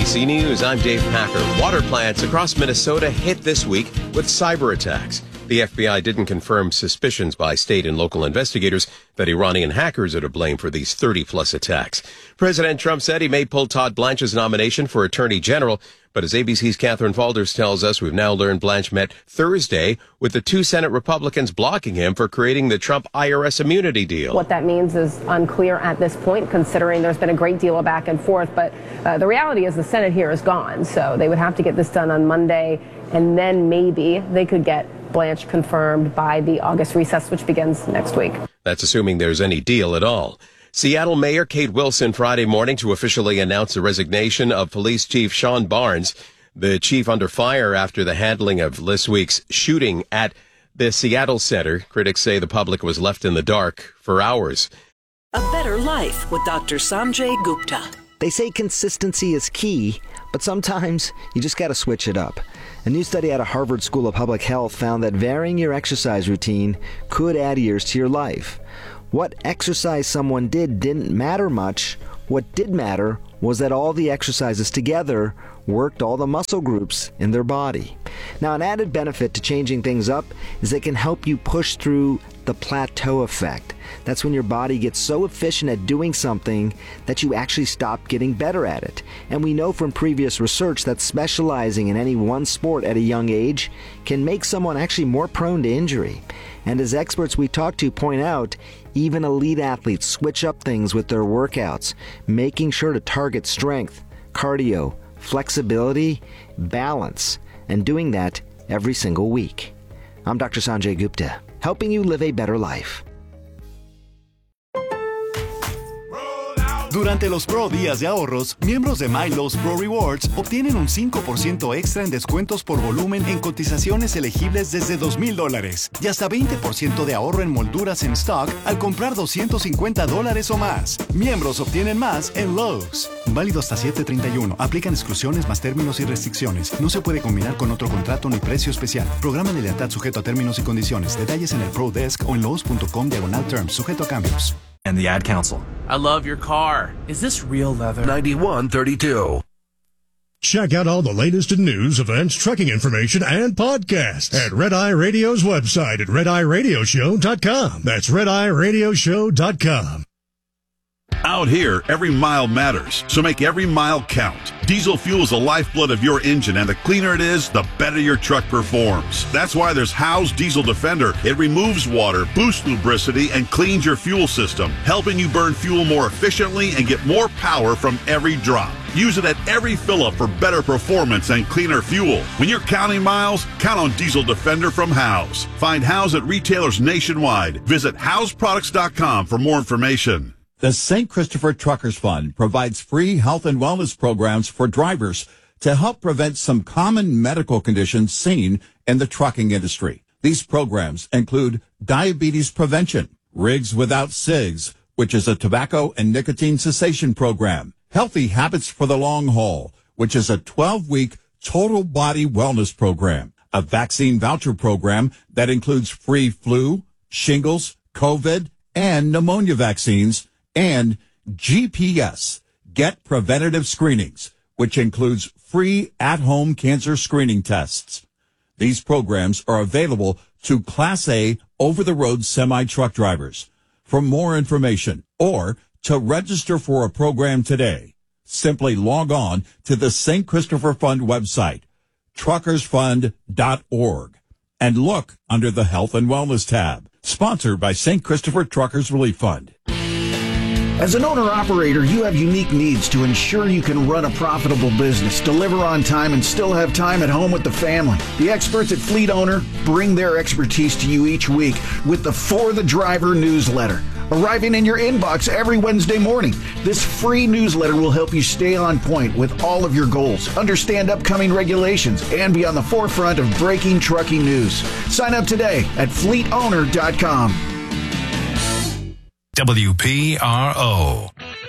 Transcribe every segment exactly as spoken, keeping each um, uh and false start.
C News, I'm Dave Packer. Water plants across Minnesota hit this week with cyber attacks. The F B I didn't confirm suspicions by state and local investigators that Iranian hackers are to blame for these thirty-plus attacks. President Trump said he may pull Todd Blanche's nomination for Attorney General, but as A B C's Catherine Falders tells us, we've now learned Blanche met Thursday with the two Senate Republicans blocking him for creating the Trump I R S immunity deal. What that means is unclear at this point, considering there's been a great deal of back and forth. But uh, the reality is the Senate here is gone, so they would have to get this done on Monday, and then maybe they could get Blanche confirmed by the August recess, which begins next week. That's assuming there's any deal at all. Seattle Mayor Kate Wilson Friday morning to officially announce the resignation of Police Chief Sean Barnes, the chief under fire after the handling of this week's shooting at the Seattle Center. Critics say the public was left in the dark for hours. A Better Life with Doctor Sanjay Gupta. They say consistency is key, but sometimes you just got to switch it up. A new study out of Harvard School of Public Health found that varying your exercise routine could add years to your life. What exercise someone did didn't matter much. What did matter was that all the exercises together worked all the muscle groups in their body. Now, an added benefit to changing things up is they can help you push through the plateau effect. That's when your body gets so efficient at doing something that you actually stop getting better at it. And we know from previous research that specializing in any one sport at a young age can make someone actually more prone to injury. And as experts we talk to point out, even elite athletes switch up things with their workouts, making sure to target strength, cardio, flexibility, balance, and doing that every single week. I'm Doctor Sanjay Gupta, helping you live a better life. Durante los Pro Días de Ahorros, miembros de MyLowe's Pro Rewards obtienen un cinco por ciento extra en descuentos por volumen en cotizaciones elegibles desde dos mil dólares y hasta veinte por ciento de ahorro en molduras en stock al comprar doscientos cincuenta dólares o más. Miembros obtienen más en Lowe's. Válido hasta siete treinta y uno. Aplican exclusiones más términos y restricciones. No se puede combinar con otro contrato ni precio especial. Programa de lealtad sujeto a términos y condiciones. Detalles en el Pro Desk o en lowes punto com diagonal terms. Sujeto a cambios. And the ad council. I love your car. Is this real leather? ninety-one thirty-two. Check out all the latest in news, events, trucking information, and podcasts at Red Eye Radio's website at red eye radio show dot com. That's red eye radio show dot com. Out here, every mile matters, so make every mile count. Diesel fuel is the lifeblood of your engine, and the cleaner it is, the better your truck performs. That's why there's Howe's Diesel Defender. It removes water, boosts lubricity, and cleans your fuel system, helping you burn fuel more efficiently and get more power from every drop. Use it at every fill-up for better performance and cleaner fuel. When you're counting miles, count on Diesel Defender from Howe's. Find Howe's at retailers nationwide. Visit howes products dot com for more information. The Saint Christopher Truckers Fund provides free health and wellness programs for drivers to help prevent some common medical conditions seen in the trucking industry. These programs include diabetes prevention, Rigs Without Cigs, which is a tobacco and nicotine cessation program, Healthy Habits for the Long Haul, which is a twelve-week total body wellness program, a vaccine voucher program that includes free flu, shingles, COVID, and pneumonia vaccines, and G P S, Get Preventative Screenings, which includes free at-home cancer screening tests. These programs are available to Class A over-the-road semi-truck drivers. For more information or to register for a program today, simply log on to the Saint Christopher Fund website, truckers fund dot org, and look under the Health and Wellness tab. Sponsored by Saint Christopher Truckers Relief Fund. As an owner-operator, you have unique needs to ensure you can run a profitable business, deliver on time, and still have time at home with the family. The experts at Fleet Owner bring their expertise to you each week with the For the Driver newsletter, arriving in your inbox every Wednesday morning. This free newsletter will help you stay on point with all of your goals, understand upcoming regulations, and be on the forefront of breaking trucking news. Sign up today at fleet owner dot com. W P R O.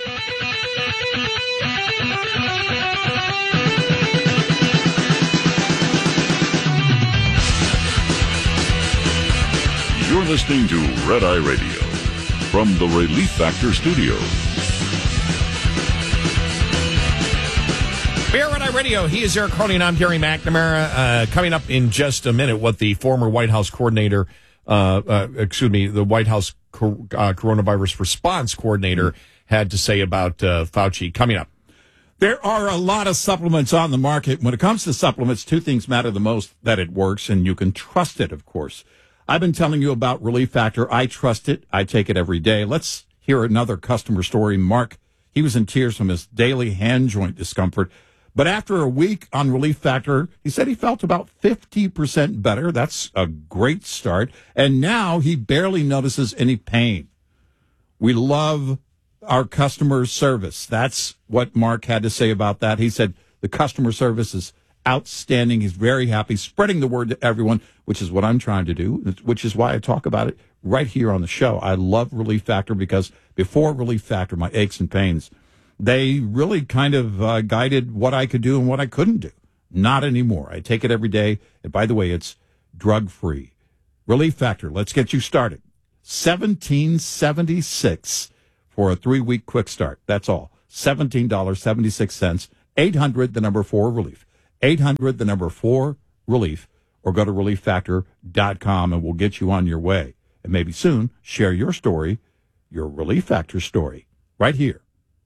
You're listening to Red Eye Radio from the Relief Factor Studios. We are Red Eye Radio. He is Eric Carney, and I'm Gary McNamara. Uh, coming up in just a minute, what the former White House coordinator, uh, uh, excuse me, the White House co- uh, coronavirus response coordinator had to say about uh, Fauci. Coming up. There are a lot of supplements on the market. When it comes to supplements, two things matter the most: that it works and you can trust it, of course. I've been telling you about Relief Factor. I trust it. I take it every day. Let's hear another customer story. Mark, he was in tears from his daily hand joint discomfort. But after a week on Relief Factor, he said he felt about fifty percent better. That's a great start. And now he barely notices any pain. We love our customer service. That's what Mark had to say about that. He said the customer service is outstanding. He's very happy, spreading the word to everyone, which is what I'm trying to do, which is why I talk about it right here on the show. I love Relief Factor because before Relief Factor, my aches and pains, they really kind of uh, guided what I could do and what I couldn't do. Not anymore. I take it every day. And by the way, it's drug-free. Relief Factor, let's get you started. seventeen seventy-six for a three-week quick start. That's all. seventeen dollars and seventy-six cents. eight hundred, the number four, relief. eight hundred, the number four, relief. Or go to relief factor dot com and we'll get you on your way. And maybe soon, share your story, your Relief Factor story, right here.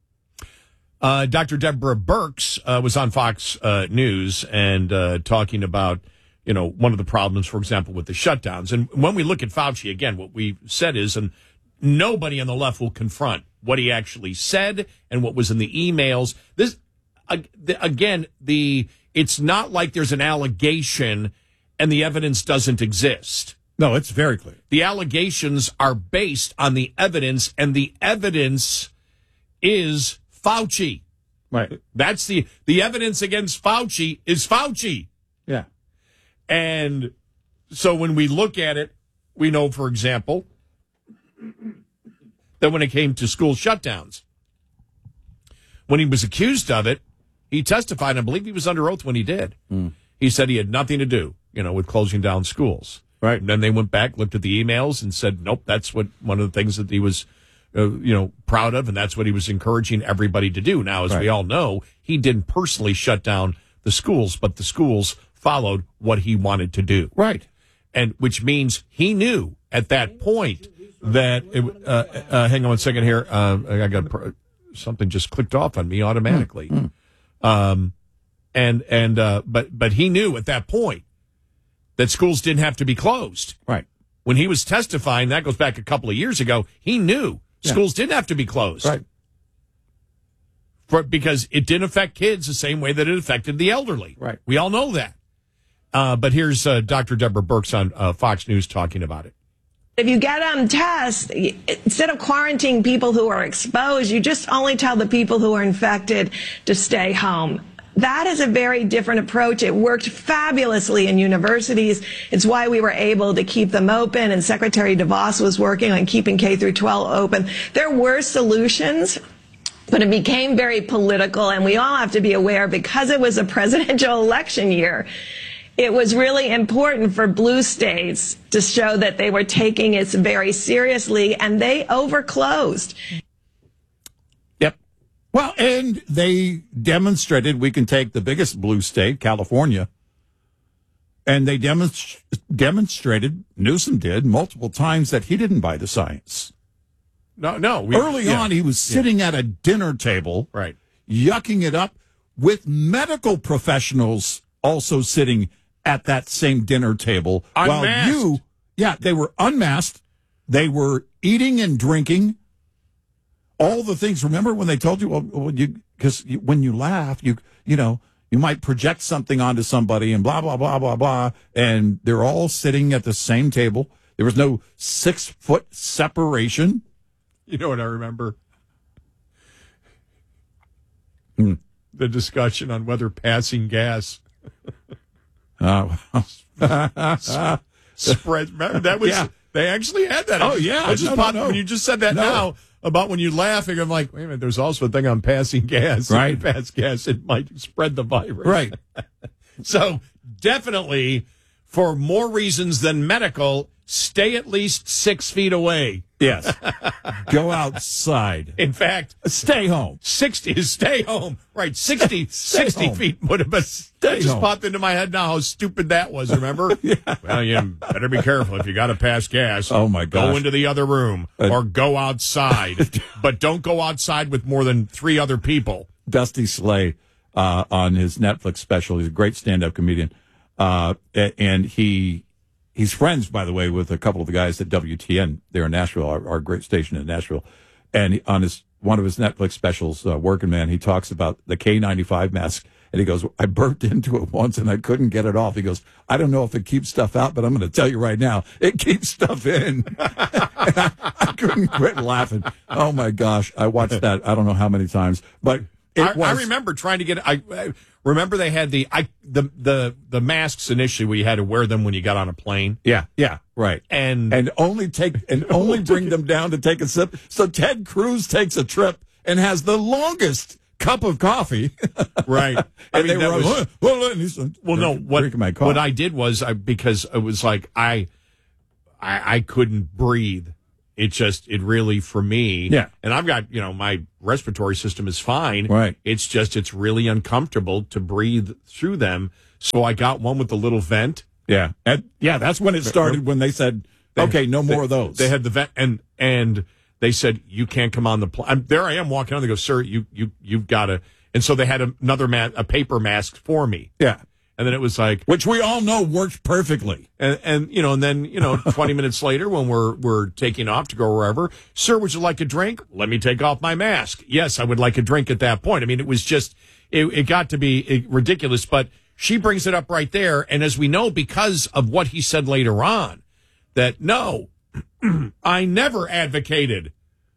Uh, Doctor Deborah Birx uh, was on Fox uh, News and uh, talking about, you know, one of the problems, for example, with the shutdowns. And when we look at Fauci, again, what we said is, and nobody on the left will confront what he actually said and what was in the emails. This, uh, the, again, the it's not like there's an allegation and the evidence doesn't exist. No, it's very clear. The allegations are based on the evidence, and the evidence is Fauci. Right. That's the the evidence against Fauci is Fauci. Yeah. And so when we look at it, we know, for example, that when it came to school shutdowns, when he was accused of it, he testified, and I believe he was under oath when he did. Mm. He said he had nothing to do, you know, with closing down schools. Right. And then they went back, looked at the emails, and said, nope, that's what one of the things that he was Uh, you know, proud of, and that's what he was encouraging everybody to do. Now, as right. we all know, he didn't personally shut down the schools, but the schools followed what he wanted to do. Right. And which means he knew at that point that, it, uh, uh, hang on one second here. Uh, I got something just clicked off on me automatically. Mm. Um, and, and, uh, but, but he knew at that point that schools didn't have to be closed. Right. When he was testifying, that goes back a couple of years ago, he knew Yeah. schools didn't have to be closed. Right. For, because it didn't affect kids the same way that it affected the elderly. Right. We all know that. Uh, but here's uh, Doctor Deborah Birx on uh, Fox News talking about it. If you get them tests, instead of quarantining people who are exposed, you just only tell the people who are infected to stay home. That is a very different approach. It worked fabulously in universities. It's why we were able to keep them open, and Secretary DeVos was working on keeping K through twelve open. There were solutions, but it became very political, and we all have to be aware, because it was a presidential election year, it was really important for blue states to show that they were taking it very seriously, and they overclosed. Well, and they demonstrated, we can take the biggest blue state, California, and they demonst- demonstrated, Newsom did, multiple times that he didn't buy the science. No, no. We, Early yeah. on, he was sitting yeah. at a dinner table, right, yucking it up with medical professionals also sitting at that same dinner table. Unmasked. While you, yeah, they were unmasked. They were eating and drinking. All the things, remember when they told you, well, well you, because when you laugh, you, you know, you might project something onto somebody and blah, blah, blah, blah, blah. And they're all sitting at the same table. There was no six foot separation. You know what I remember? Hmm. The discussion on whether passing gas. uh, spread. Remember, that was, yeah. They actually had that. Oh, yeah. I just no, popped, no, no. When you just said that no. now, about when you're laughing, I'm like, wait a minute, there's also a thing on passing gas. Right. If you pass gas, it might spread the virus. Right. So definitely, for more reasons than medical, stay at least six feet away. Yes. Go outside. In fact, stay home. sixty is stay home. Right. sixty, sixty home. feet would have been. That just home. popped into my head now how stupid that was, remember? Yeah. Well, you better be careful if you got to pass gas. Oh, my Go gosh. into the other room Uh, or go outside. But don't go outside with more than three other people. Dusty Slay uh, on his Netflix special. He's a great stand-up comedian. Uh, a- and he he's friends, by the way, with a couple of the guys at W T N there in Nashville, our, our great station in Nashville. And he, on his one of his Netflix specials, uh, Working Man, he talks about the K ninety-five mask. And he goes, I burped into it once and I couldn't get it off. He goes, I don't know if it keeps stuff out, but I'm going to tell you right now, it keeps stuff in. I, I couldn't quit laughing. Oh, my gosh. I watched that I don't know how many times. But it I, was, I remember trying to get. I, I remember they had the I the the the masks initially where you had to wear them when you got on a plane. Yeah, yeah, right. And and only take and only bring them down to take a sip. So Ted Cruz takes a trip and has the longest cup of coffee. Right. and I mean, they that were was, like, well, well, and he's like, well, no. What drinking my coffee. what I did was I because it was like I I I couldn't breathe. It just, it really, for me, yeah. And I've got, you know, my respiratory system is fine. Right. It's just, it's really uncomfortable to breathe through them. So I got one with the little vent. Yeah. And, yeah, that's when it started, when they said, okay, no more they, of those. They had the vent, and and they said, you can't come on the plane. There I am walking on. They go, sir, you, you, you've got to. And so they had another ma- a paper mask for me. Yeah. And then it was like, which we all know works perfectly. And, and you know, and then, you know, twenty minutes later when we're, we're taking off to go wherever, sir, would you like a drink? Let me take off my mask. Yes, I would like a drink at that point. I mean, it was just, it, it got to be ridiculous, but she brings it up right there. And as we know, because of what he said later on, that no, I never advocated,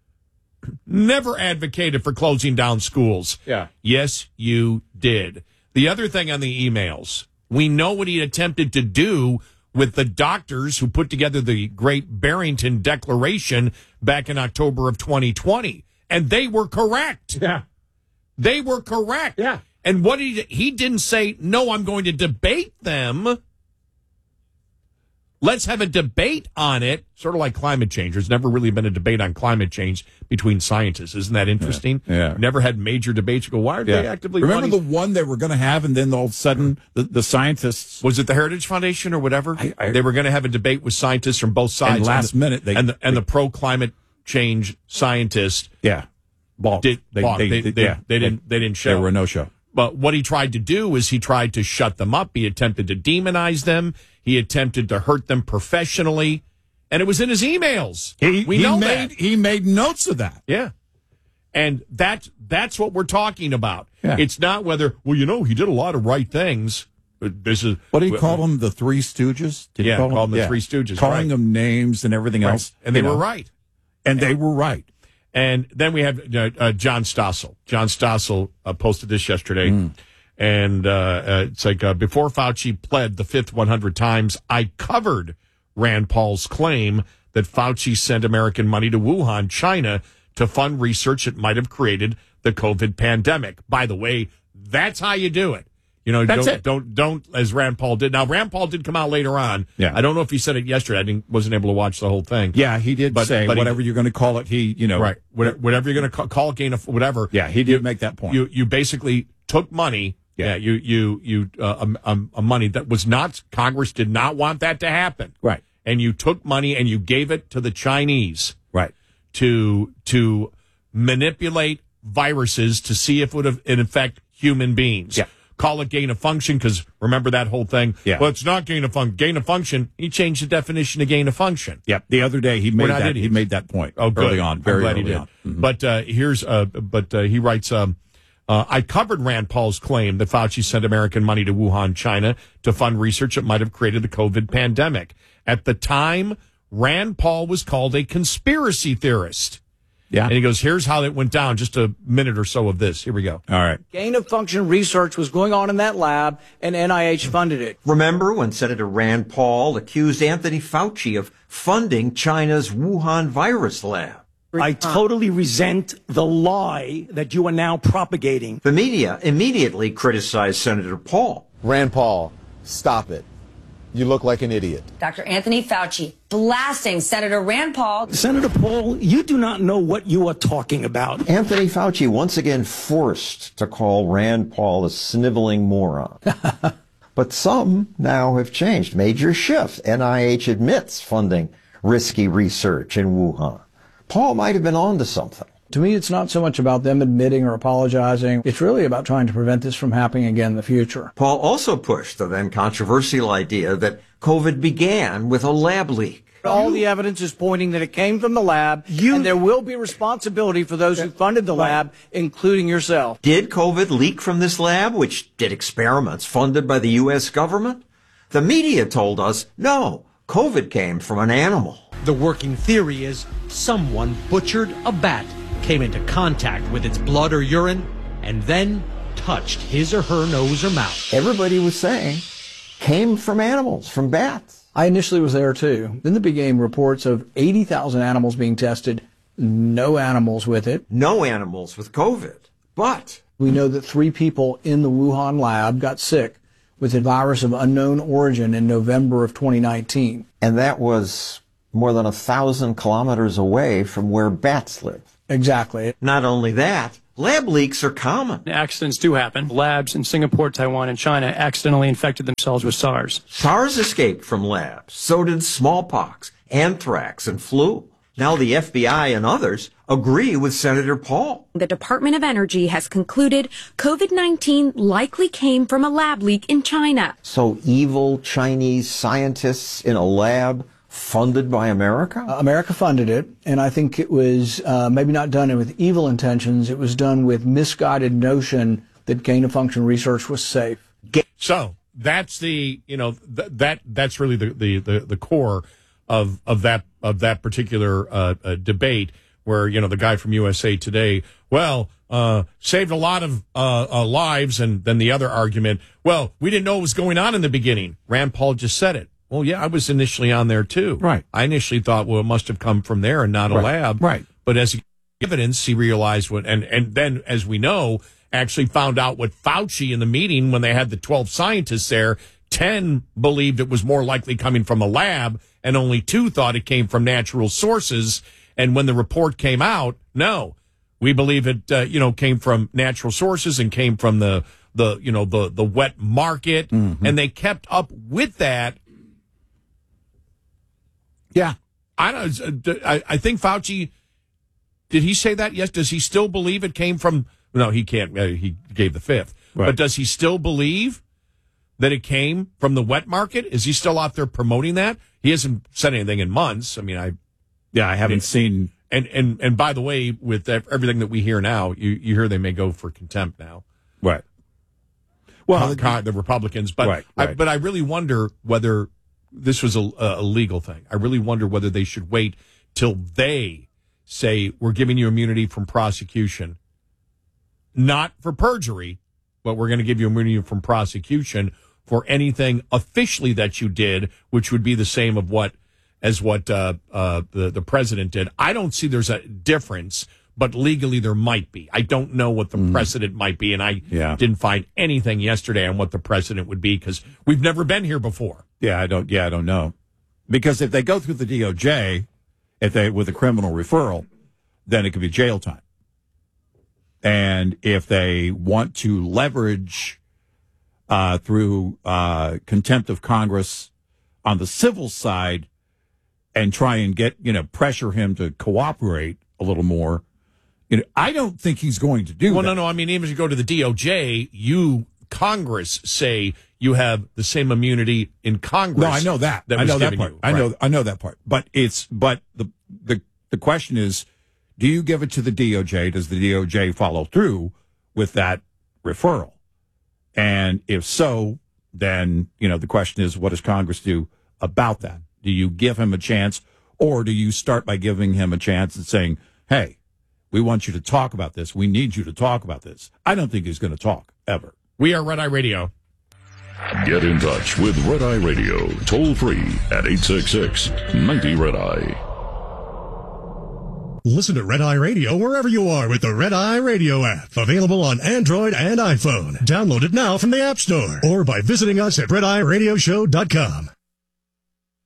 never advocated for closing down schools. Yeah. Yes, you did. The other thing on the emails, we know what he attempted to do with the doctors who put together the Great Barrington Declaration back in October of twenty twenty. And they were correct. Yeah. They were correct. Yeah. And what he he didn't say, no, I'm going to debate them. Let's have a debate on it, sort of like climate change. There's never really been a debate on climate change between scientists. Isn't that interesting? Yeah. yeah. Never had major debates. You go, why are yeah. they actively Remember running? the one they were going to have, and then all of a sudden the, the scientists... Was it the Heritage Foundation or whatever? I, I, they were going to have a debate with scientists from both sides. And last and the, minute... They, and the, and they, the pro-climate change scientists... Yeah. Balked. Did, they, balked. they, They, they, they, yeah, they, didn't, they didn't show. They were a no-show. But what he tried to do is he tried to shut them up. He attempted to demonize them. He attempted to hurt them professionally. And it was in his emails. He, we he know made, that. He made notes of that. Yeah. And that's, that's what we're talking about. Yeah. It's not whether, well, you know, he did a lot of right things. But this is what do you call them? The Three Stooges? Did yeah, call, call them the yeah. Three Stooges. Calling right. them names and everything right. else. And they were know. right. And they were right. And then we have uh, uh, John Stossel. John Stossel uh, posted this yesterday. Mm. And uh, uh, it's like, uh, before Fauci pled the fifth one hundred times, I covered Rand Paul's claim that Fauci sent American money to Wuhan, China, to fund research that might have created the COVID pandemic. By the way, that's how you do it. You know, that's don't, it. don't, don't, as Rand Paul did. Now, Rand Paul did come out later on. Yeah. I don't know if he said it yesterday. I didn't, wasn't able to watch the whole thing. Yeah, he did but, say but whatever he, you're going to call it. He, you know, right. Whatever, whatever you're going to call it, gain of whatever. Yeah, he did you, make that point. You, you basically took money. Yeah. yeah you, you, you, uh, um, um, uh, money that was not, Congress did not want that to happen. Right. And you took money and you gave it to the Chinese. Right. To, to manipulate viruses to see if it would infect human beings. Yeah. Call it gain of function, because remember that whole thing? Yeah. Well, it's not gain of function. Gain of function, he changed the definition of gain of function. Yep. The other day he made that, he made that point. Oh, good. Early on. Very I'm glad early he did. on. Mm-hmm. But uh, here's, uh, but uh, he writes, um, uh, I covered Rand Paul's claim that Fauci sent American money to Wuhan, China, to fund research that might have created the COVID pandemic. At the time, Rand Paul was called a conspiracy theorist. Yeah. And he goes, here's how it went down. Just a minute or so of this. Here we go. All right. Gain of function research was going on in that lab, and N I H funded it. Remember when Senator Rand Paul accused Anthony Fauci of funding China's Wuhan virus lab? I totally resent the lie that you are now propagating. The media immediately criticized Senator Paul. Rand Paul, stop it. you look like an idiot. Doctor Anthony Fauci blasting Senator Rand Paul. Senator Paul, you do not know what you are talking about. Anthony Fauci once again forced to call Rand Paul a sniveling moron. But some now have changed. Major shift. N I H admits funding risky research in Wuhan. Paul might have been onto something. To me, it's not so much about them admitting or apologizing. It's really about trying to prevent this from happening again in the future. Paul also pushed the then controversial idea that COVID began with a lab leak. All the evidence is pointing that it came from the lab, you, and there will be responsibility for those who funded the lab, including yourself. Did COVID leak from this lab, which did experiments funded by the U S government? The media told us, no, COVID came from an animal. The working theory is someone butchered a bat, came into contact with its blood or urine, and then touched his or her nose or mouth. Everybody was saying came from animals, from bats. I initially was there too. Then there became reports of eighty thousand animals being tested, no animals with it. No animals with COVID. But we know that three people in the Wuhan lab got sick with a virus of unknown origin in November of twenty nineteen. And that was more than a thousand kilometers away from where bats live. Exactly. Not only that, lab leaks are common. Accidents do happen. Labs in Singapore, Taiwan, and China accidentally infected themselves with SARS. SARS escaped from labs. So did smallpox, anthrax, and flu. Now the F B I and others agree with Senator Paul. The Department of Energy has concluded COVID nineteen likely came from a lab leak in China. So evil Chinese scientists in a lab funded by America? Uh, America funded it, and I think it was uh, maybe not done with evil intentions. It was done with misguided notion that gain-of-function research was safe. So that's the, you know, th- that that's really the, the, the, the core of of that of that particular uh, uh, debate, where, you know, the guy from U S A Today, well, uh, saved a lot of uh, uh, lives, and then the other argument, well, we didn't know what was going on in the beginning. Rand Paul just said it. Well, yeah, I was initially on there too. Right. I initially thought, well, it must have come from there and not a right. lab. Right. But as he gave evidence, he realized what, and, and then, as we know, actually found out what Fauci in the meeting, when they had the twelve scientists there, ten believed it was more likely coming from a lab, and only two thought it came from natural sources. And when the report came out, no, we believe it, uh, you know, came from natural sources and came from the, the, you know, the, the wet market. Mm-hmm. And they kept up with that. Yeah. I don't, I, I think Fauci, did he say that? Yes. Does he still believe it came from, no, he can't, uh, he gave the fifth, right. But does he still believe that it came from the wet market? Is he still out there promoting that? He hasn't said anything in months. I mean, I, yeah, I haven't it, seen. And, and, and by the way, with everything that we hear now, you, you hear they may go for contempt now. Right. Well, the, the Republicans, but, right, right. I, but I really wonder whether this was a, a legal thing. I really wonder whether they should wait till they say, we're giving you immunity from prosecution, not for perjury, but we're going to give you immunity from prosecution for anything officially that you did, which would be the same of what as what uh, uh, the the president did. I don't see there's a difference, but legally there might be. I don't know what the mm. precedent might be, and I yeah. didn't find anything yesterday on what the precedent would be, because we've never been here before. Yeah, I don't. Yeah, I don't know, because if they go through the D O J, if they with a criminal referral, then it could be jail time. And if they want to leverage uh, through uh, contempt of Congress on the civil side and try and get, you know, pressure him to cooperate a little more, you know, I don't think he's going to do well, that. Well, no, no. I mean, even if you go to the D O J, you, Congress, say you have the same immunity in Congress. No, I know that. that I was know that given part. you. I Right. know. I know that part. But it's. But the the the question is, do you give it to the D O J? Does the D O J follow through with that referral? And if so, then, you know, the question is, what does Congress do about that? Do you give him a chance, or do you start by giving him a chance and saying, hey, we want you to talk about this. We need you to talk about this. I don't think he's going to talk, ever. We are Red Eye Radio. Get in touch with Red Eye Radio, toll free at eight six six, ninety, Red Eye. Listen to Red Eye Radio wherever you are with the Red Eye Radio app. Available on Android and iPhone. Download it now from the App Store or by visiting us at red eye radio show dot com.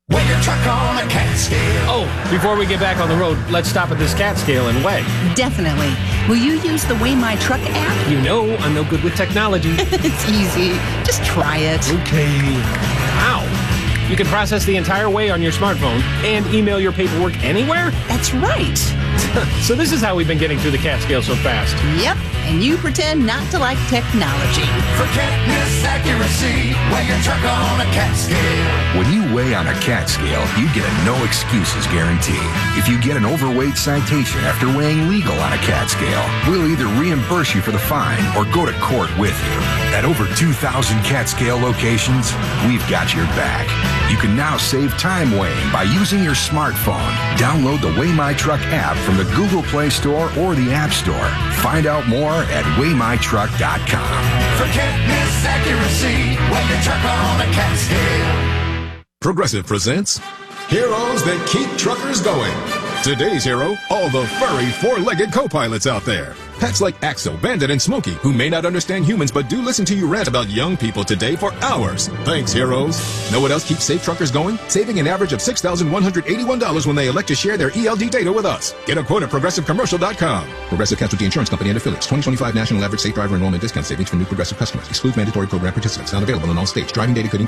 Weigh your truck on a cat scale. Oh, before we get back on the road, let's stop at this cat scale and weigh. Definitely. Will you use the Weigh My Truck app? You know I'm no good with technology. It's easy. Just try it. Okay. Wow. You can process the entire weigh on your smartphone and email your paperwork anywhere? That's right. So this is how we've been getting through the cat scale so fast. Yep. And you pretend not to like technology. Forget misaccuracy. Weigh your truck on a cat scale. When you weigh on a cat scale, you get a no excuses guarantee. If you get an overweight citation after weighing legal on a cat scale, we'll either reimburse you for the fine or go to court with you. At over two thousand cat scale locations, we've got your back. You can now save time weighing by using your smartphone. Download the Weigh My Truck app from the Google Play Store or the App Store. Find out more at weigh my truck dot com. Forget misaccuracy. Weigh your truck on a cat scale. Progressive presents Heroes That Keep Truckers Going. Today's hero, all the furry four-legged co-pilots out there. Pets like Axel, Bandit, and Smokey, who may not understand humans but do listen to you rant about young people today for hours. Thanks, heroes. Know what else keeps safe truckers going? Saving an average of six thousand one hundred eighty-one dollars when they elect to share their E L D data with us. Get a quote at progressive commercial dot com. Progressive Casualty Insurance Company and Affiliates. twenty twenty-five National Average Safe Driver Enrollment Discount Savings for new Progressive customers. Excludes mandatory program participants. Not available in all states. Driving data could